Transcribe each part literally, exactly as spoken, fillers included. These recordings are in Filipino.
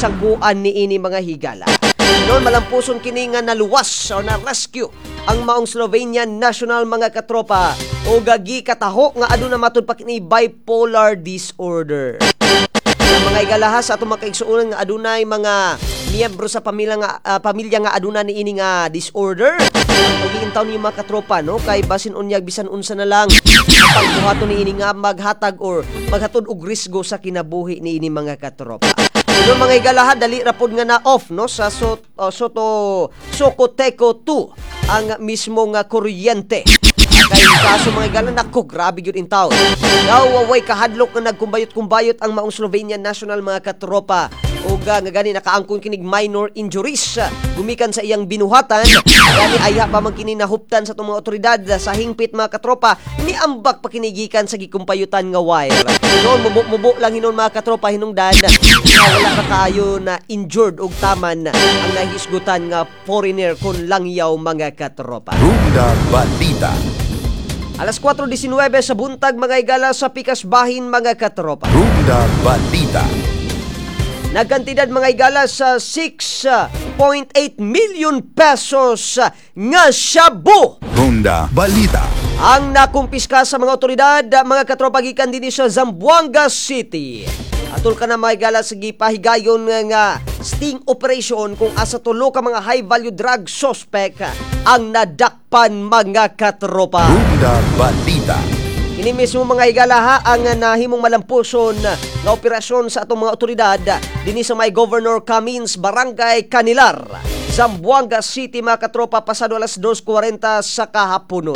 gisangguan ni ini mga higala. Noon malampuson kini nga naluwas o na-rescue ang maong Slovenian national mga katropa o gagi kataho nga aduna matud pa kini bipolar disorder. Mga igalaha sa atong makaigsuonan nga adunay mga miyembro sa pamilya nga uh, pamilya nga aduna ni ini nga disorder. Pagiintaw ni mga katropa no kay basin unyag bisan unsa na lang pagbuhaton ni ini nga maghatag or maghatod og risgo sa kinabuhi ni ini mga katropa. No mga igalaha dali ra pod nga na off no sa so, uh, Soto Socoteco two ang mismo nga kuryente. Kay kaso mga igala nako grabe gyud in town. Daw way kahadlok nga nagkumbayot-kumbayot ang maong Slovenian national mga katropa. O nga gani nakaangkon kinig minor injuries gumikan sa iyang binuhatan gani ayha pa man kini nahuptan sa mga otoridad sa hingpit mga katropa ni ambak pa kinigikan sa gikumpayutan nga wire. Noon mubo-mubo lang hinon mga katropa hinungdan nga wala ka kayo na injured og taman ang nahisgutan nga foreigner kon langyaw mga katropa. Runda Balita. Alas four nineteen sa buntag mga igala sa Pikas Bahin mga katropa. Runda Balita. Nagkantidad mga igala sa six point eight million pesos nga shabu. Runda Balita. Ang nakumpiska sa mga otoridad, mga katropa gikan dinhi sa Zamboanga City. Atol ka na mga igala sa gipahigayon nga sting operation kung asa tulo ka mga high value drug suspect ang nadakpan mga katropa. Runda Balita. Kini mismo mga igalaha ang nahimong malampuson nga operasyon sa atong mga otoridad dinhi sa may Governor Camins Barangay Canilar, Zamboanga City mga katropa pasado alas two forty sa kahaponon.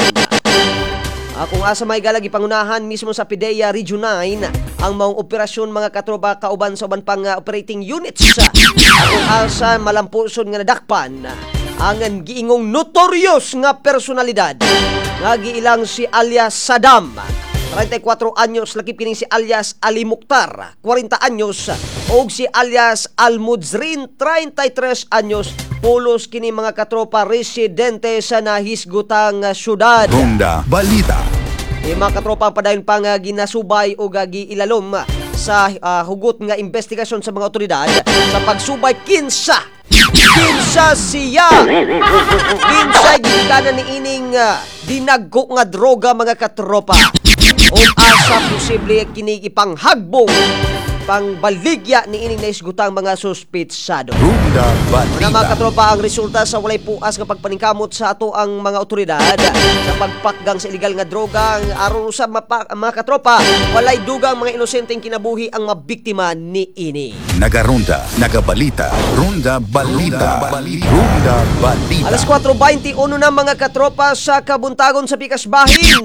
Kung asa may galag ipangunahan mismo sa PIDEA Region nine ang maong operasyon mga katropa kauban sa uban pang uh, operating units. Kung asa malampuson nga nadakpan ang giingong notorious nga personalidad nga giilang si alias Saddam, thirty-four anyos, lakip kining si alias Ali Mukhtar, forty anyos, og si alias Al-Mudzrin, thirty-three anyos, pulos kini mga katropa residente sa nahisgutang syudad. Runda Balita. Yung mga katropa padayon pa nga ginasubay o gagi ilalom sa uh, hugot nga investigasyon sa mga otoridad sa pagsubay kinsa kinsa siya kinsa gikanan ni ining uh, dinagko nga droga mga katropa o asa posible kini ipanghagbong pangbaligya ni ining naisgutang mga suspitsado. Runda Balita. Mga mga katropa ang resulta sa walay puas nga pagpaningkamot sa ato ang mga otoridad sa pagpakgang sa illegal nga droga aron sa mapa, mga katropa walay dugang mga inosenteng kinabuhi ang mabiktima ni ini. Nagarunda, nagabalita, Runda Balita. Runda Balita. Alas four twenty-one na mga katropa sa kabuntagon sa Pikas Bahin.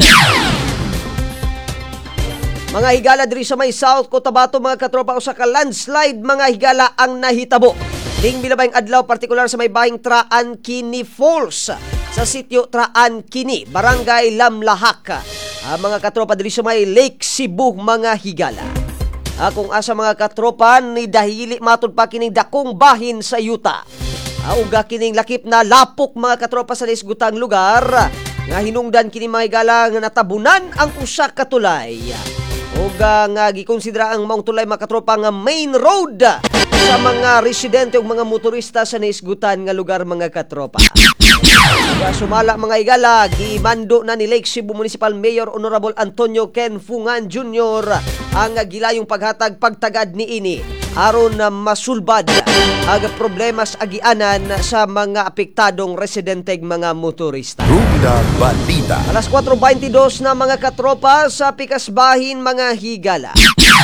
Mga higala diri sa may South Cotabato mga katropa usa ka landslide mga higala ang nahitabo. Ning milabayng adlaw partikular sa may bahing Traan Kini Falls sa sitio Traan Kini, Barangay Lamlahak. Ah, mga katropa diri sa may Lake Cebu mga higala. Ah, kung asa mga katropa ni dahili matud pa kining dakong bahin sa yuta. Ah, uga kining lakip na lapok mga katropa sa lisgutang lugar nga hinungdan kini mga higala nga natabunan ang usa ka tulay. Uga nga gikonsidera ang maong tulay mga katropa nga main road sa mga residente ug mga motorista sa naisgutan nga lugar mga katropa. Uga sumala mga igala, gimando na ni Lake Cebu Municipal Mayor Honorable Antonio Ken Fungan Junior ang gilayong paghatag pagtagad ni ini aron na masulbad ang problema sa agianan sa mga apektadong residente mga motorista. Runda Balita. Alas four twenty-two na mga katropa sa Pikas Bahin mga higala.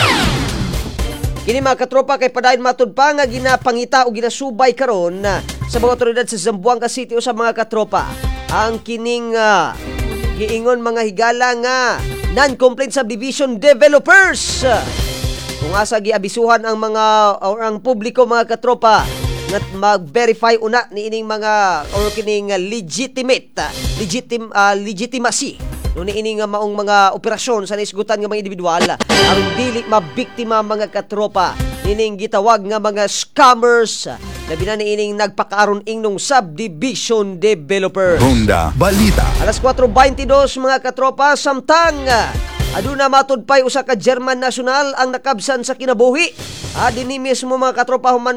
Kini mga katropa kay padayon matud pa nga ginapangita o ginasubay karon sa mga otoridad sa Zamboanga City o sa mga katropa ang kining uh, giingon mga higala nga non-complaint subdivision developers. Kung asa giabisuhan ang mga or ang publiko mga katropa nga mag-verify una ni ining mga or kining legitimate legitim uh, legitimacy no ni ining maong mga operasyon sa naisgutan nga mga individual ang dili mabiktima mga katropa ining gitawag nga mga scammers labi na ni ining nagpakaaron ingnong subdivision developer. Runda Balita. Alas four twenty-two mga katropa samtang aduna matud pay usa ka German national ang nakabsan sa kinabuhi. Ah, dinhi mismo mga katropa human